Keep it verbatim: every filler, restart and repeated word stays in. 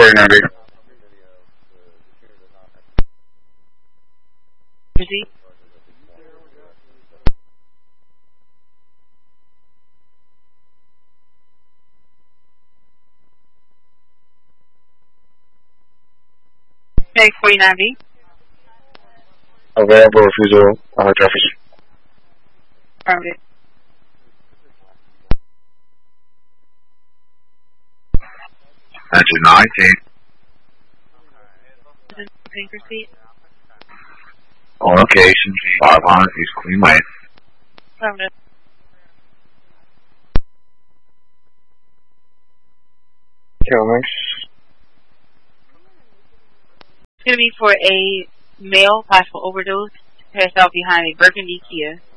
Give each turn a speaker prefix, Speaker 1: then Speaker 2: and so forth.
Speaker 1: forty-nine B.
Speaker 2: Proceed. Take forty-nine B.
Speaker 1: Available refusal, uh, Jefferson.
Speaker 2: Affirmative.
Speaker 1: Engine nineteen.
Speaker 2: Please proceed.
Speaker 1: On location, five hundred East Queen Lane.
Speaker 2: Affirmative.
Speaker 1: Kilmix.
Speaker 2: It's going to be for a male possible overdose passed out behind a Burgundy Kia.